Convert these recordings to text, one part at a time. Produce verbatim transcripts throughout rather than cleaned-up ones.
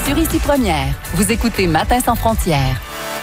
sur Ici Première. Vous écoutez Matin sans frontières.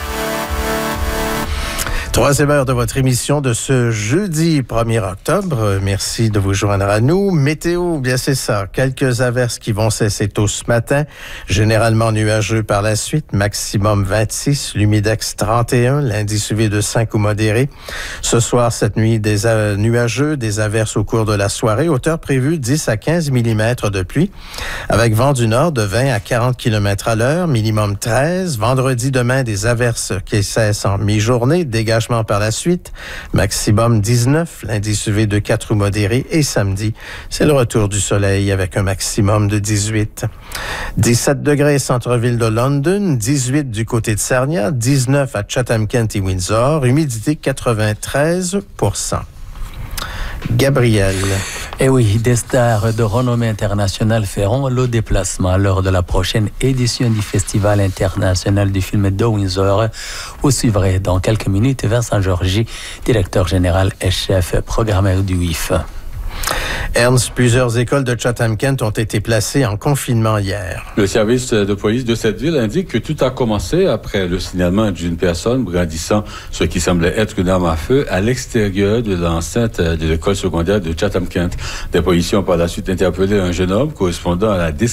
Troisième heure de votre émission de ce jeudi premier octobre. Merci de vous joindre à nous. Météo, bien c'est ça. Quelques averses qui vont cesser tôt ce matin. Généralement nuageux par la suite. Maximum vingt-six. L'humidex trente et un. L'indice U V de cinq ou modéré. Ce soir, cette nuit, des euh, nuageux, des averses au cours de la soirée. Hauteur prévue dix à quinze millimètres de pluie. Avec vent du nord de vingt à quarante kilomètres à l'heure. Minimum treize. Vendredi demain, des averses qui cessent en mi-journée. Dégagement par la suite, maximum dix-neuf, l'indice U V de quatre ou modéré, et samedi, c'est le retour du soleil avec un maximum de dix-huit. dix-sept degrés centre-ville de London, dix-huit du côté de Sarnia, dix-neuf à Chatham-Kent et Windsor, humidité quatre-vingt-treize pour cent. Gabriel. Eh oui, des stars de renommée internationale feront le déplacement lors de la prochaine édition du Festival international du film de Windsor. Vous suivrez dans quelques minutes Vincent Georgi, directeur général et chef programmeur du W I F. Ernst, plusieurs écoles de Chatham-Kent ont été placées en confinement hier. Le service de police de cette ville indique que tout a commencé après le signalement d'une personne brandissant ce qui semblait être une arme à feu à l'extérieur de l'enceinte de l'école secondaire de Chatham-Kent. Des policiers ont par la suite interpellé un jeune homme correspondant à la